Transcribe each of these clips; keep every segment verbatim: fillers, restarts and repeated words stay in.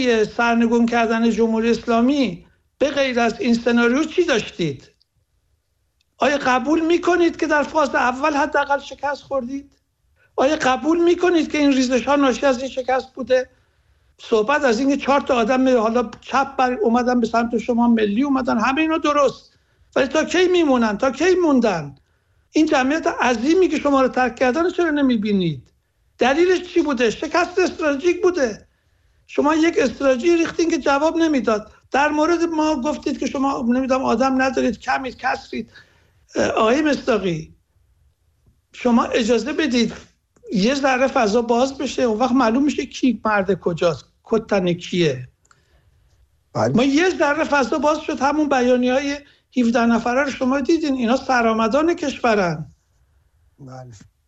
برای سرنگون کردن جمهوری اسلامی به غیر از این سناریو چی داشتید؟ آیا قبول میکنید که در فاز اول حداقل شکست خوردید؟ آیا قبول میکنید که این ریزش ها ناشی از این شکست بوده؟ صحبت از اینکه چهار تا آدم حالا چپ بر اومدن به سمت شما، ملی اومدن، همه اینا درست، ولی تا کی میمونن؟ تا کی موندن؟ این جمعیت عظیمی که شما رو ترک کردن چرا نمیبینید؟ دلیلش چی بوده؟ شکست استراتژیک بوده. شما یک استراتژی ریختین که جواب نمیداد. در مورد ما گفتید که شما نمیدونم آدم ندارید، کمید، کسرید. آقای مصداقی، شما اجازه بدید یه ذره فضا باز بشه، اون وقت معلوم میشه کی مرد کجاست، کتن کیه. بله. ما یه ذره فضا باز شد، همون بیانیه‌های هفده نفره رو شما دیدین، اینا سرآمدان کشورن. بله.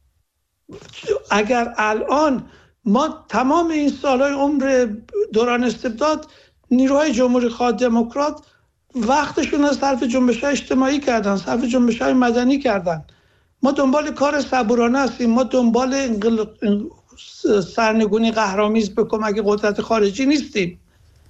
اگر الان ما تمام این سالهای عمر دوران استبداد نیروهای جمهوری خواه دموکرات وقتشون از صرف جنبش‌های اجتماعی کردن، صرف جنبش‌های مدنی کردن. ما دنبال کار صبورانه هستیم، ما دنبال انقل... سرنگونی قهرآمیز به کمک قدرت خارجی نیستیم.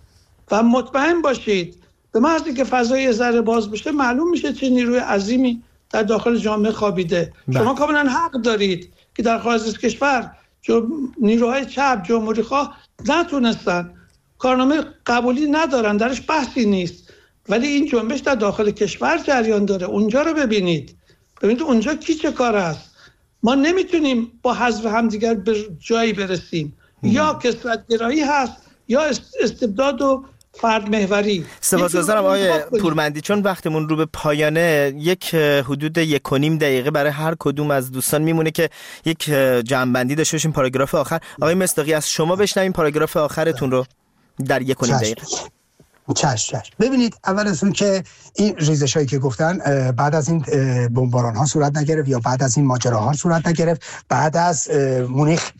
و مطمئن باشید به محض اینکه فضای ذره باز بشه معلوم میشه چه نیروی عظیمی در داخل جامعه خوابیده. بله. شما کاملا حق دارید که در خارج از کشور نیروهای چپ جمهوری خواه نتونستن، کارنامه قبولی ندارن، درش بحثی نیست، ولی این جنبش در داخل کشور جریان داره. اونجا رو ببینید، ببینید اونجا کی چه کار است. ما نمیتونیم با حذف همدیگر به جایی برسیم. مم. یا کثرت‌گرایی هست یا استبداد و فرد محوری. سپاسگزارم آقای پورمندی، چون وقتمون رو به پایانه، یک حدود یک و نیم دقیقه برای هر کدوم از دوستان میمونه که یک جمع‌بندی داشته باشیم. پاراگراف آخر آقای مصداقی از شما بشنویم پاراگراف آخرتون رو در یک و نیم دقیقه. چشم چشم. ببینید اول از اون که این ریزش هایی که گفتن بعد از این بمباران ها صورت نگرفت یا بعد از این ماجراها صورت نگرفت، بعد از مونیخ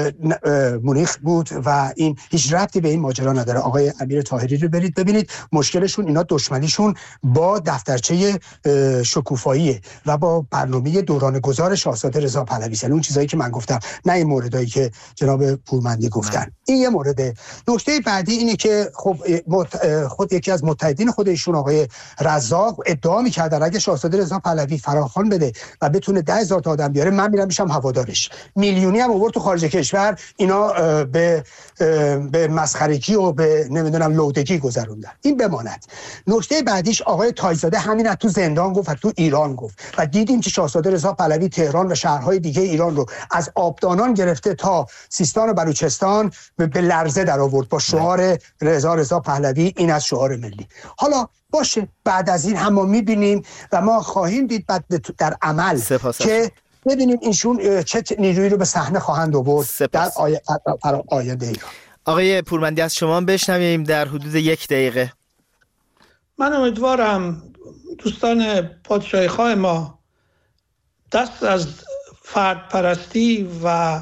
مونیخ بود و این هیچ ربطی به این ماجرا نداره. آقای امیر طاهری رو برید ببینید، مشکلشون اینا دشمنیشون با دفترچه شکوفاییه و با برنامه دوران گذار شاهزاده رضا پهلوی، اون چیزایی که من گفتم، نه این موردایی که جناب پورمندی گفتن. این یه مورده. نکته بعدی اینه که خب خود یکی از متحدین خود ایشون آقای رزاق ادعا می‌کرد اگه شاهزاده رضا پهلوی فراخوان بده و بتونه ده هزار تا آدم بیاره، من میرم میشم هوادارش. میلیونی هم آورد تو خارج کشور، اینا به به مسخرگی و به نمیدونم لودگی گذروندن. این بماند. نکته بعدیش آقای تایزاده همین از تو زندان گفت و تو ایران گفت و دیدیم که شاهزاده رضا پهلوی تهران و شهرهای دیگه ایران رو از آبدانان گرفته تا سیستان و بلوچستان به لرزه در آورد با شعار رضا رضا پهلوی. این از شعار ملی. حالا باشه، بعد از این هم ما می‌بینیم و ما خواهیم دید بعد در عمل که ببینیم اینشون چه نیرویی رو به صحنه خواهند آورد در آینده ایران. آقای پورمندی از شما بشنویم در حدود یک دقیقه. من امیدوارم دوستان پادشاهی خواه ما دست از فرد پرستی و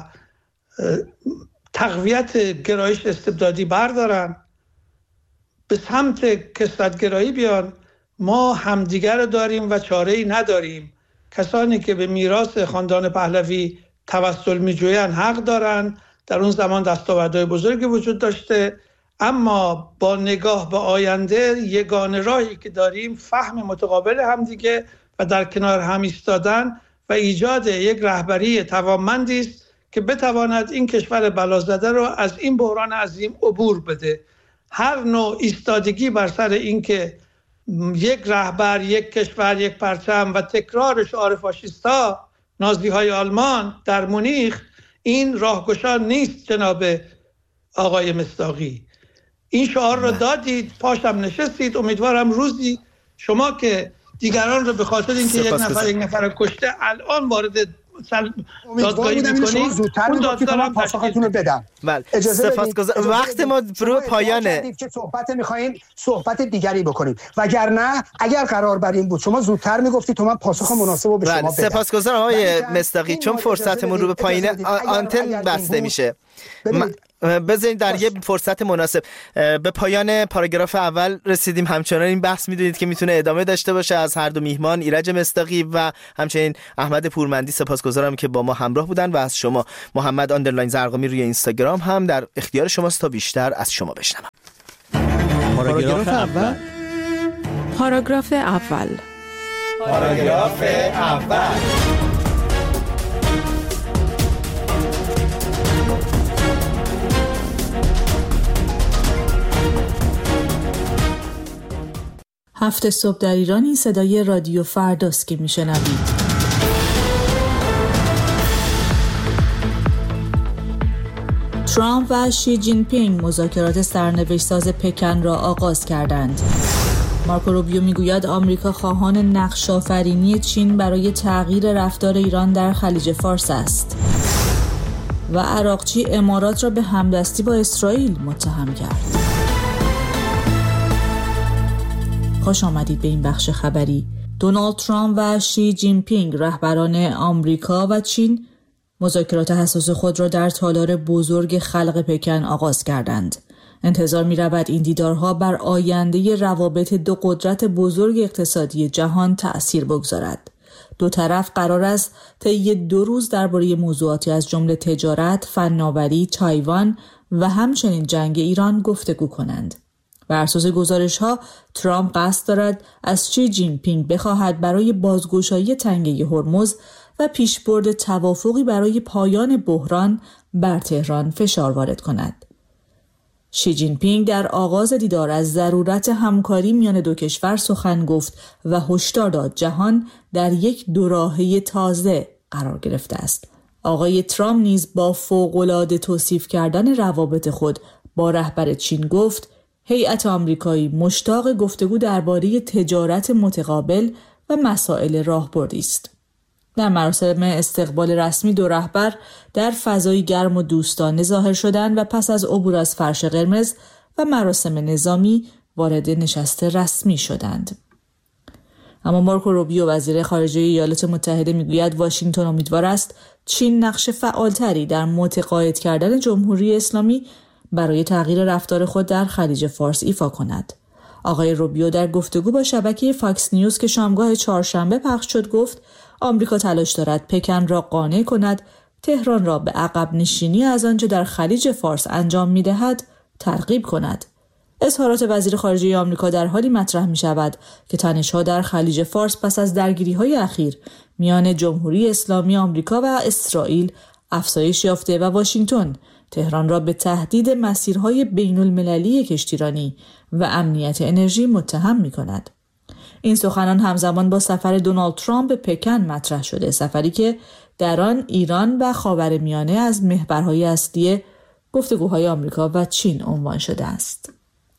تقویت گرایش استبدادی بردارن، به سمت کثرت‌گرایی بیان. ما همدیگر رو داریم و چاره‌ای نداریم. کسانی که به میراث خاندان پهلوی توسل می‌جویند حق دارند. در اون زمان دستاوردهای بزرگی وجود داشته، اما با نگاه به آینده یگانه راهی که داریم فهم متقابل همدیگه و در کنار هم ایستادن و ایجاد یک رهبری توانمندی است که بتواند این کشور بلازده رو از این بحران عظیم عبور بده. هر نوع ایستادگی بر سر این که یک رهبر، یک کشور، یک پرچم و تکرار شعار فاشیستا، نازی‌های آلمان در مونیخ، این راهگشا نیست. جناب آقای مصداقی، این شعار رو دادید، پاشم نشستید. امیدوارم روزی شما که دیگران رو به خاطر اینکه یک نفر یک نفر کشته الان وارد دادگاهی می‌کنید، اون دادگاه پاسختون رو بدم. بله، سپاسگزارم. وقت ما رو پایانه. که صحبت می‌خوایم صحبت دیگری بکنیم، وگرنه اگر قرار بر این بود شما زودتر میگفتید تو من پاسخ مناسب رو به شما بدم. سپاسگزارم آقای مصداقی، چون فرصتمون رو به پایینه، آنتن بسته میشه. بذارید در یه فرصت مناسب به پایان پاراگراف اول رسیدیم. همچنان این بحث میدونید که میتونه ادامه داشته باشه. از هر دو میهمان ایرج مصداقی و همچنین احمد پورمندی سپاسگزارم که با ما همراه بودن و از شما محمد آندرلاین زرقامی روی اینستاگرام هم در اختیار شماست تا بیشتر از شما بشنوم. پاراگراف اول پاراگراف اول پاراگراف اول هفت صبح در ایران این صدای رادیو فرداست که میشنوید. ترامپ و شی جین پینگ مذاکرات سرنوشت ساز پکن را آغاز کردند. مارکو روبیو میگوید آمریکا خواهان نقش آفرینی چین برای تغییر رفتار ایران در خلیج فارس است. و عراقچی امارات را به همدستی با اسرائیل متهم کرد. خوش آمدید به این بخش خبری. دونالد ترامپ و شی جین پینگ رهبران آمریکا و چین مذاکرات حساس خود را در تالار بزرگ خلق پکن آغاز کردند. انتظار می رود این دیدارها بر آینده روابط دو قدرت بزرگ اقتصادی جهان تأثیر بگذارد. دو طرف قرار است طی دو روز درباره موضوعاتی از جمله تجارت، فناوری، تایوان و همچنین جنگ ایران گفتگو کنند. بر اساس گزارش‌ها ترامپ قصد دارد از شی جین پینگ بخواهد برای بازگشایی تنگه هرمز و پیشبرد توافقی برای پایان بحران بر تهران فشار وارد کند. شی جین پینگ در آغاز دیدار از ضرورت همکاری میان دو کشور سخن گفت و هشدار داد جهان در یک دوراهی تازه قرار گرفته است. آقای ترامپ نیز با فوق‌العاده توصیف کردن روابط خود با رهبر چین گفت هیئت آمریکایی مشتاق گفتگو درباره تجارت متقابل و مسائل راهبردی است. در مراسم استقبال رسمی دو رهبر در فضای گرم و دوستانه ظاهر شدند و پس از عبور از فرش قرمز و مراسم نظامی وارد نشست رسمی شدند. اما مارکو روبیو وزیر خارجه ایالات متحده میگوید واشنگتن امیدوار است چین نقش فعالتری در متقاعد کردن جمهوری اسلامی برای تغییر رفتار خود در خلیج فارس ایفا کند. آقای روبیو در گفتگو با شبکه فاکس نیوز که شامگاه چهارشنبه پخش شد گفت آمریکا تلاش دارد پکن را قانع کند تهران را به عقب نشینی از آنچه در خلیج فارس انجام می‌دهد ترغیب کند. اظهارات وزیر خارجه آمریکا در حالی مطرح می‌شود که تنش‌ها در خلیج فارس پس از درگیری‌های اخیر میان جمهوری اسلامی آمریکا و اسرائیل افزایش یافته و واشنگتن تهران را به تهدید مسیرهای بین المللی کشتیرانی و امنیت انرژی متهم می‌کند. این سخنان همزمان با سفر دونالد ترامپ به پکن مطرح شده، سفری که در آن ایران و خاورمیانه از محورهای اصلی گفتگوهای آمریکا و چین عنوان شده است.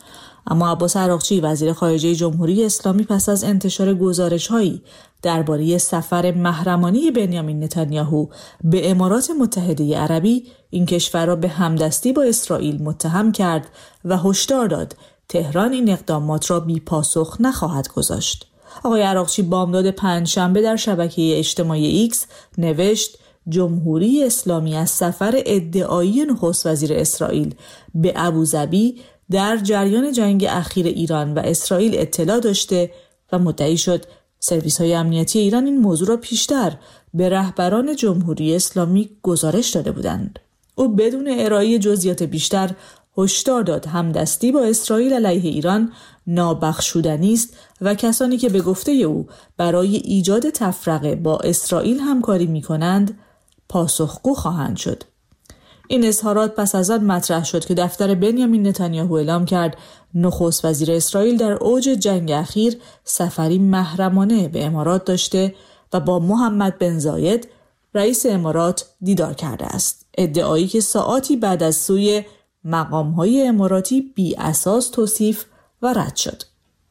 اما عباس عراقچی وزیر خارجه جمهوری اسلامی پس از انتشار گزارش‌هایی درباره سفر محرمانه بنیامین نتانیاهو به امارات متحده عربی این کشور را به همدستی با اسرائیل متهم کرد و هشدار داد تهران این اقدامات را بی پاسخ نخواهد گذاشت. آقای عراقچی بامداد پنجشنبه در شبکه اجتماعی ایکس نوشت جمهوری اسلامی از سفر ادعایی نخست وزیر اسرائیل به ابوظبی در جریان جنگ اخیر ایران و اسرائیل اطلاع داشته و مدعی شد سرویس‌های امنیتی ایران این موضوع را پیشتر به رهبران جمهوری اسلامی گزارش داده بودند. او بدون ارائه جزئیات بیشتر هشدار داد همدستی با اسرائیل علیه ایران نابخشودنی است و کسانی که به گفته او برای ایجاد تفرقه با اسرائیل همکاری می‌کنند پاسخگو خواهند شد. این اظهارات پس از آن مطرح شد که دفتر بنیامین نتانیاهو اعلام کرد نخست وزیر اسرائیل در اوج جنگ اخیر سفری محرمانه به امارات داشته و با محمد بن زاید رئیس امارات دیدار کرده است. ادعایی که ساعاتی بعد از سوی مقام‌های اماراتی بی اساس توصیف و رد شد.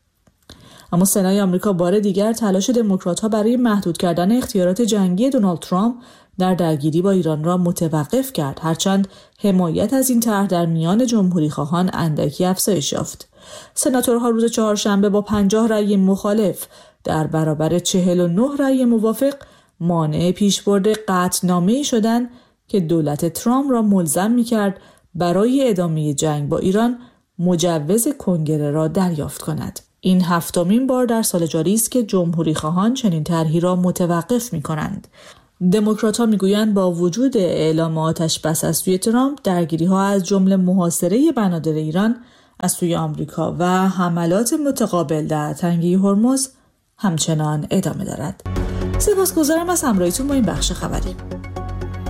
اما سنای آمریکا بار دیگر تلاش دموکرات‌ها برای محدود کردن اختیارات جنگی دونالد ترامپ در درگیری با ایران را متوقف کرد، هرچند حمایت از این طرح در میان جمهوری خواهان اندکی افزایش یافت. سناتورها روز چهارشنبه با پنجاه رأی مخالف در برابر چهل و نه رأی موافق مانع پیشبرد قطعنامه‌ای شدند که دولت ترامپ را ملزم می‌کرد برای ادامه جنگ با ایران مجوز کنگره را دریافت کند. این هفتمین بار در سال جاری است که جمهوری خواهان چنین طرحی را متوقف می کنند. دموکرات‌ها میگویند با وجود اعلام آتش بس از سوی ترامپ، درگیری‌ها از جمله محاصره بنادر ایران از سوی آمریکا و حملات متقابل در تنگه هرمز همچنان ادامه دارد. سپاسگزارم از همراهیتون با این بخش خبری.